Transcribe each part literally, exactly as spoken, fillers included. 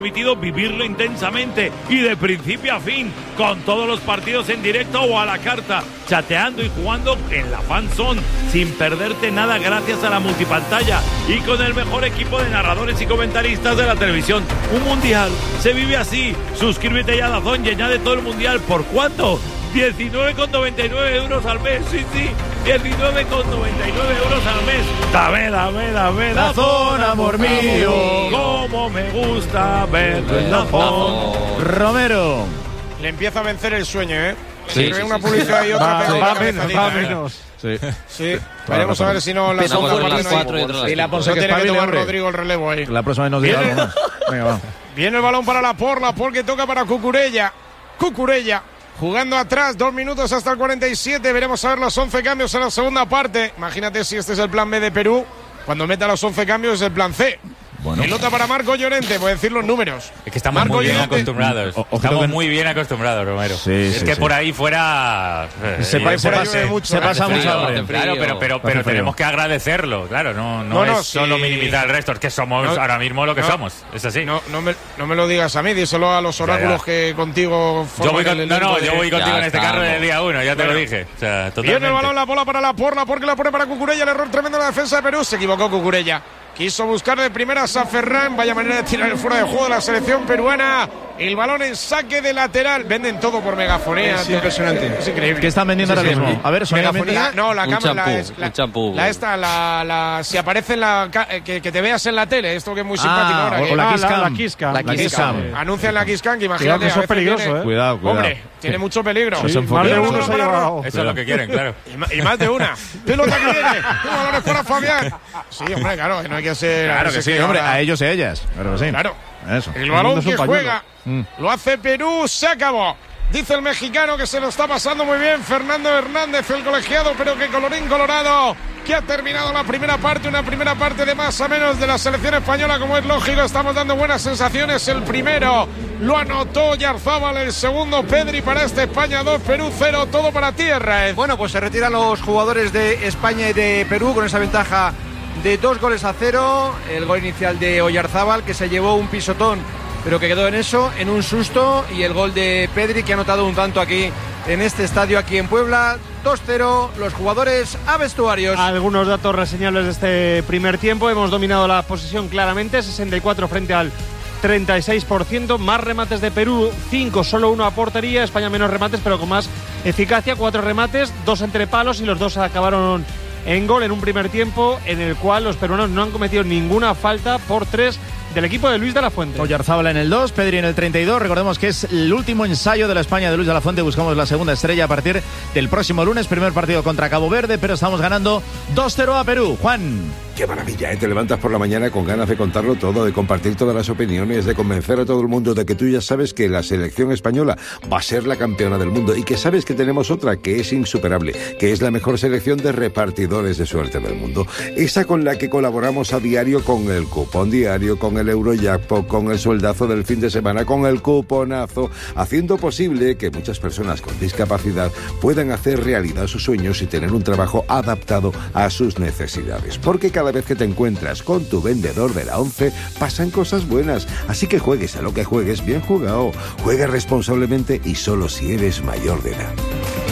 permitido vivirlo intensamente y de principio a fin, con todos los partidos en directo o a la carta, chateando y jugando en la Fan Zone, sin perderte nada gracias a la multipantalla y con el mejor equipo de narradores y comentaristas de la televisión. Un mundial se vive así. Suscríbete ya a DAZN y añade todo el mundial. ¿Por cuánto? diecinueve con noventa y nueve euros al mes, sí, sí, diecinueve con noventa y nueve euros al mes. Dame, dame, dame, DAZN, amor mío. Cómo me gusta verlo en DAZN. Romero. Le empieza a vencer el sueño, ¿eh? Sí, sí, sí, una sí, publicidad sí. y otra. Va, pero va una menos, cabezadita, va ¿eh? menos. Sí. Sí, veremos a ver si no la Empezamos segunda a las parte no hay. cuatro y otra a las Y la cinco. Ponce No que tiene que espabile, tomar hombre. Rodrigo el relevo ahí. La próxima vez nos dirá algo más. Venga, va. Viene el balón para la por, la por que toca para Cucurella. Cucurella jugando atrás, dos minutos hasta el cuarenta y siete. Veremos a ver los once cambios en la segunda parte. Imagínate si este es el plan B de Perú. Cuando meta los once cambios es el plan C. Bueno. Pelota para Marco Llorente, voy a decir los números. Es que estamos Marco muy bien Llorente. acostumbrados. O- ojito Estamos que- muy bien acostumbrados, Romero. Sí, es sí, que sí. por ahí fuera. eh, Se, eh, pa- se por ahí pasa, llueve mucho, se hace pasa frío, mucho hace hambre. frío. Claro, pero, pero, Hace pero frío. tenemos que agradecerlo, claro, no, no, No, no, es solo sí. minimizar el resto, es que somos No, ahora mismo lo que no, somos, es así. No, no, me, no me lo digas a mí, díselo a los oráculos ya. que contigo yo forman voy con- el no, no, elenco de- yo voy contigo Ya en este estamos. carro del día uno, ya te Bueno. lo dije. O sea, totalmente. Viene el balón, la bola para la por, la por que la pone para Cucurella, el error tremendo en la defensa de Perú, se equivocó Cucurella. Quiso buscar de primeras a Ferran, vaya manera de tirar el fuera de juego de la selección peruana. El balón en saque de lateral. Venden todo por megafonía. Es impresionante. Es increíble. ¿Qué están vendiendo ahora Sí, sí. mismo? A ver, Sonia Megafonía. Mendy. No, la Un cámara. La, champú, es- la, un champú. la esta, la, la, si aparece en la. ca- eh, Que, que te veas en la tele, esto que es muy simpático Ah, ahora. o, que- o la Ah, Kiss la- Cam. la Kiss Cam. La La Kiss Kiss Cam. Cam. Anuncian la Kiss Cam, que imagínate. Cuidado, que a eso es veces peligroso, tiene- ¿eh? Cuidado, cuidado. Hombre, tiene mucho peligro. No se enfoque. Más de Viene el uno balón se ha para llevado. Eso es lo que quieren, claro. Y ma- Y más de una. Pelota que viene. Un balón para Fabián. Sí, hombre, claro, que no hay que ser. Claro no que sé sí, qué hombre, ahora- a ellos y a ellas. Claro que sí. Claro. Eso. El balón Es un que pañuelo. juega Mm. lo hace Perú, se acabó. Dice el mexicano que se lo está pasando muy bien Fernando Hernández, el colegiado, pero que colorín colorado, que ha terminado la primera parte, una primera parte de más a menos de la selección española, como es lógico. Estamos dando buenas sensaciones. El primero lo anotó Yarzábal, el segundo Pedri para este España dos, Perú cero, todo para tierra. Bueno, pues se retiran los jugadores de España y de Perú con esa ventaja de dos goles a cero. El gol inicial de Oyarzábal, que se llevó un pisotón, pero que quedó en eso, en un susto. Y el gol de Pedri, que ha anotado un tanto aquí en este estadio, aquí en Puebla. dos cero, los jugadores a vestuarios. Algunos datos reseñables de este primer tiempo. Hemos dominado la posesión claramente, sesenta y cuatro frente al treinta y seis por ciento. Más remates de Perú, cinco, solo uno a portería. España menos remates, pero con más eficacia. Cuatro remates, dos entre palos y los dos acabaron en gol en un primer tiempo en el cual los peruanos no han cometido ninguna falta por tres del equipo de Luis de la Fuente. Oyarzábal en el dos, Pedri en el treinta y dos. Recordemos que es el último ensayo de la España de Luis de la Fuente. Buscamos la segunda estrella a partir del próximo lunes. Primer partido contra Cabo Verde, pero estamos ganando dos cero a Perú. Juan. Qué maravilla, ¿eh? Te levantas por la mañana con ganas de contarlo todo, de compartir todas las opiniones, de convencer a todo el mundo de que tú ya sabes que la selección española va a ser la campeona del mundo y que sabes que tenemos otra que es insuperable, que es la mejor selección de repartidores de suerte del mundo. Esa con la que colaboramos a diario con el cupón diario, con el Eurojackpot, con el sueldazo del fin de semana, con el cuponazo, haciendo posible que muchas personas con discapacidad puedan hacer realidad sus sueños y tener un trabajo adaptado a sus necesidades. Porque cada vez que te encuentras con tu vendedor de la once, pasan cosas buenas. Así que juegues a lo que juegues, bien jugado. Juega responsablemente y solo si eres mayor de edad.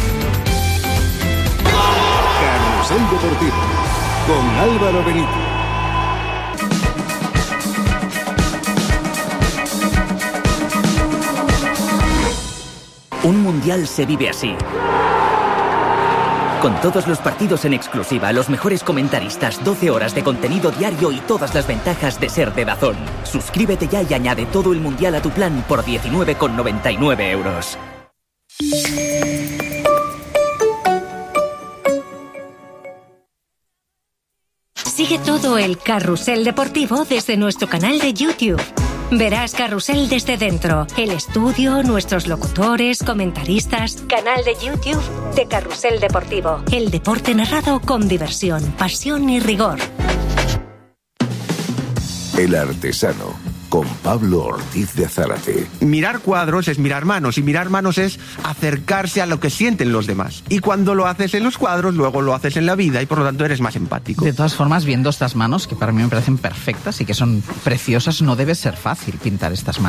Carrusel Deportivo con Álvaro Benito. Un mundial se vive así. Con todos los partidos en exclusiva, los mejores comentaristas, doce horas de contenido diario y todas las ventajas de ser de DAZN. Suscríbete ya y añade todo el mundial a tu plan por diecinueve con noventa y nueve euros. Sigue todo el carrusel deportivo desde nuestro canal de YouTube. Verás Carrusel desde dentro, el estudio, nuestros locutores, comentaristas. Canal de YouTube de Carrusel Deportivo. El deporte narrado con diversión, pasión y rigor. El Artesano, con Pablo Ortiz de Zárate. Mirar cuadros es mirar manos, y mirar manos es acercarse a lo que sienten los demás. Y cuando lo haces en los cuadros, luego lo haces en la vida, y por lo tanto eres más empático. De todas formas, viendo estas manos, que para mí me parecen perfectas y que son preciosas, no debe ser fácil pintar estas manos.